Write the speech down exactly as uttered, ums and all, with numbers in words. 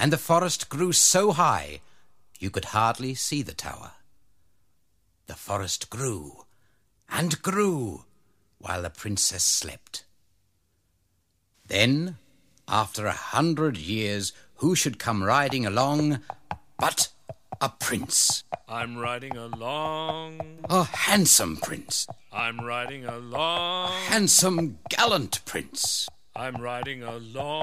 and the forest grew so high you could hardly see the tower. The forest grew and grew while the princess slept. Then, after a hundred years, who should come riding along but a prince? I'm riding along. A handsome prince. I'm riding along. A handsome, gallant prince. I'm riding along.